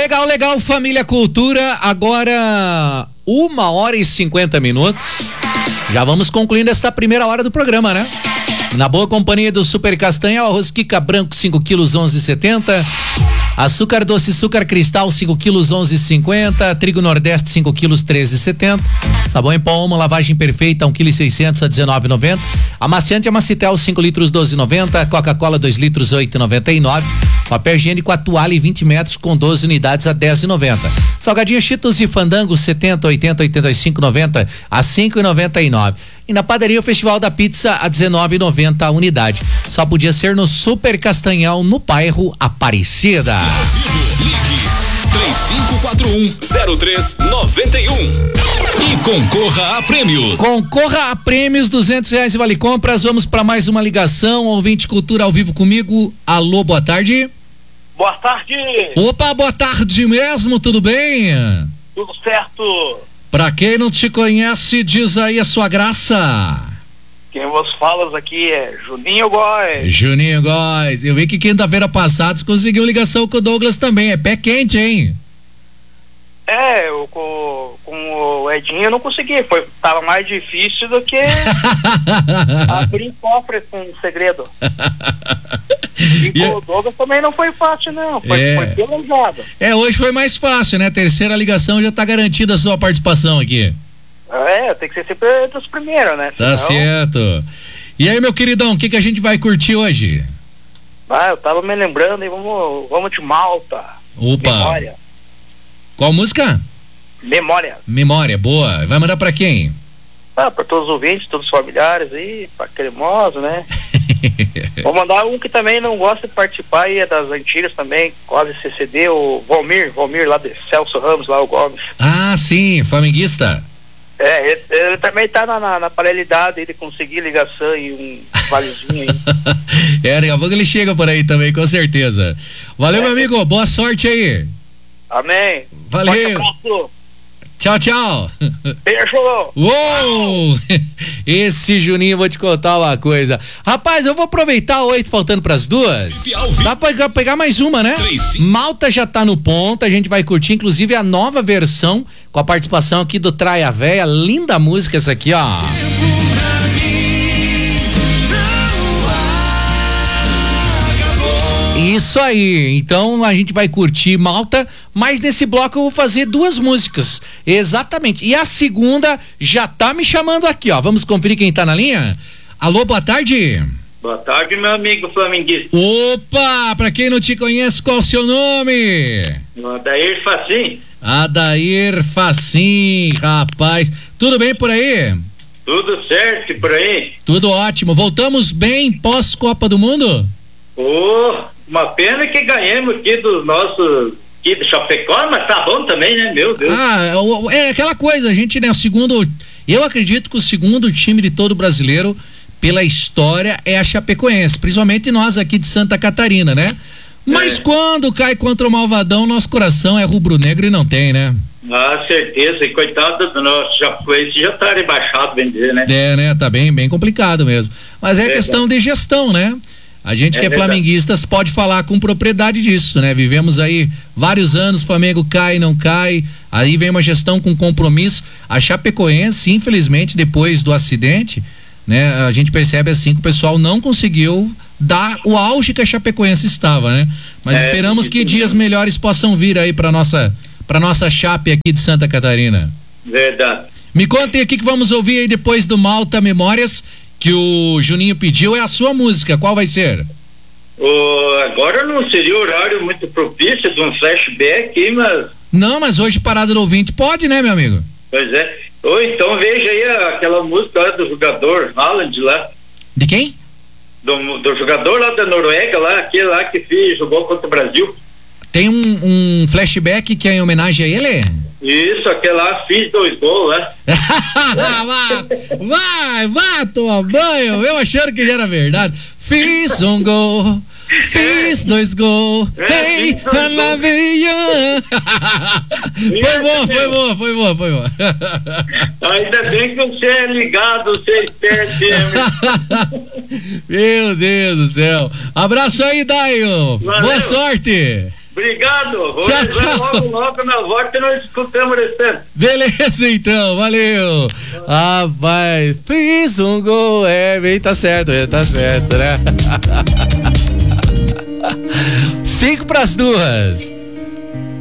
Legal, legal, família Cultura. Agora 1h50. Já vamos concluindo esta primeira hora do programa, né? Na boa companhia do Super Castanha, arroz Kika branco 5 quilos 11,70. Açúcar doce, açúcar cristal 5 quilos 11,50. Trigo Nordeste 5 quilos 13,70. Sabão em pó uma lavagem perfeita 1,6 kg a 19,90. Amaciante Amacitel 5 litros 12,90. Coca-Cola 2 litros 8,99. Papel higiênico a toalha 20 metros com 12 unidades a 10,90. Salgadinho Cheetos e Fandango 70, 80, 85, 90 a 5,99. E na padaria o Festival da Pizza a 19,90 a unidade. Só podia ser no Super Castanhal, no bairro Aparecida. Ligue 3541-0391 e concorra a prêmios. Concorra a prêmios, R$200 e vale compras. Vamos para mais uma ligação. Ouvinte Cultura ao vivo comigo. Alô, boa tarde. Boa tarde. Opa, boa tarde mesmo, tudo bem? Tudo certo. Pra quem não te conhece, diz aí a sua graça. Quem vos fala aqui é Juninho Góes. Juninho Góes. Eu vi que quinta-feira passada você conseguiu ligação com o Douglas também. É pé quente, hein? Eu com o Edinho eu não consegui. Tava mais difícil do que abrir cofre com um segredo. E com o Douglas também não foi fácil, não. Foi pelejado. Hoje foi mais fácil, né? Terceira ligação já tá garantida a sua participação aqui. Tem que ser sempre dos primeiros, né? Tá certo. E aí, meu queridão, o que a gente vai curtir hoje? Eu tava me lembrando e vamos de Malta. Opa. Memória. Qual música? Memória, boa. Vai mandar pra quem? Pra todos os ouvintes, todos os familiares aí, pra Cremoso, né? Vou mandar um que também não gosta de participar aí, é das antigas também, quase CCD, o Valmir lá de Celso Ramos, lá o Gomes. Ah, sim, flamenguista. Ele também tá na paralelidade de conseguir ligação e um valezinho aí. Daqui a pouco ele chega por aí também, com certeza. Valeu, meu amigo, boa sorte aí. Amém. Valeu. Tchau, tchau. Beijo. Uou! Esse Juninho, vou te contar uma coisa. Rapaz, eu vou aproveitar 8 faltando pras 2. Dá pra pegar mais uma, né? Malta já tá no ponto, a gente vai curtir inclusive a nova versão com a participação aqui do Traia Véia. Linda música essa aqui, ó. Isso aí, então a gente vai curtir Malta, mas nesse bloco eu vou fazer 2 músicas, exatamente, e a segunda já tá me chamando aqui, ó, vamos conferir quem tá na linha? Alô, boa tarde. Boa tarde, meu amigo flamenguista. Opa, pra quem não te conhece, qual o seu nome? Adair Facim. Adair Facim, rapaz, tudo bem por aí? Tudo certo por aí? Tudo ótimo, voltamos bem pós Copa do Mundo? Uma pena que ganhamos aqui dos nossos aqui do Chapecó, mas tá bom também, né? Meu Deus. É aquela coisa, a gente, né, eu acredito que o segundo time de todo brasileiro, pela história, é a Chapecoense, principalmente nós aqui de Santa Catarina, né? Mas quando cai contra o Malvadão, nosso coração é rubro-negro e não tem, né? Certeza, e coitado do nosso Chapecoense, já tá rebaixado, bem dizer, né? Né, tá bem complicado mesmo, mas é questão de gestão, né? A gente que é flamenguistas pode falar com propriedade disso, né? Vivemos aí vários anos, Flamengo cai, não cai, aí vem uma gestão com compromisso. A Chapecoense, infelizmente, depois do acidente, né? A gente percebe assim que o pessoal não conseguiu dar o auge que a Chapecoense estava, né? Mas esperamos que dias melhores possam vir aí pra nossa Chape aqui de Santa Catarina. Verdade. Me contem aqui que vamos ouvir aí depois do Malta Memórias, que o Juninho pediu, é a sua música, qual vai ser? Agora não seria horário muito propício de um flashback, mas... Não, mas hoje parada do ouvinte pode, né, meu amigo? Pois é. Então veja aí aquela música lá do jogador Haaland lá. De quem? Do jogador lá da Noruega, lá, aquele lá que jogou contra o Brasil. Tem um flashback que é em homenagem a ele? Isso, aquele lá, fiz 2 gols, né? vai tomar banho, eu achando que era verdade. Fiz um gol, fiz 2 gols, hey, Foi boa. Ainda bem que você é ligado, você é esperto. Meu Deus do céu. Abraço aí, Daio. Boa sorte. Obrigado. Tchau. Logo na volta nós escutamos o restante. Beleza, então, valeu. Vai, fiz um gol, bem, tá certo, né? 5 pras 2.